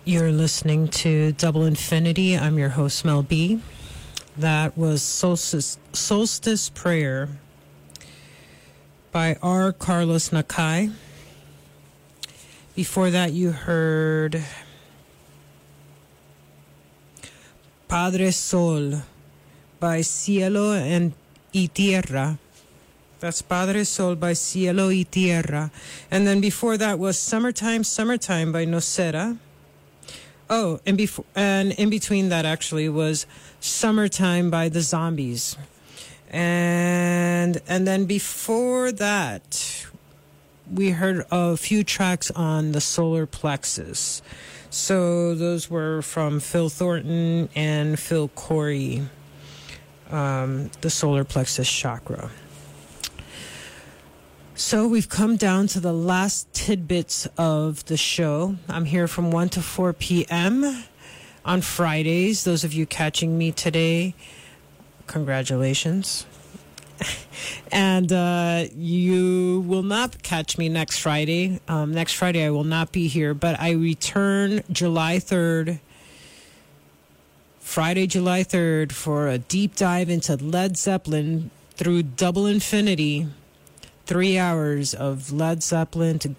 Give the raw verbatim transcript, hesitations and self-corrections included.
You're listening to Double Infinity. I'm your host, Mel B. That was Solstice, Solstice Prayer by R. Carlos Nakai. Before that, you heard Padre Sol by Cielo and y Tierra. That's Padre Sol by Cielo y Tierra. And then before that was Summertime, Summertime by Nocera. Oh, and before and in between that actually was Summertime by the Zombies. And and then before that we heard a few tracks on the solar plexus. So those were from Phil Thornton and Phil Corey, um, the solar plexus chakra. So we've come down to the last tidbits of the show. I'm here from one to four p.m. on Fridays. Those of you catching me today, congratulations. And uh, you will not catch me next Friday. Um, next Friday I will not be here, but I return July third, Friday, July third, for a deep dive into Led Zeppelin through Double Infinity. Three hours of Led Zeppelin to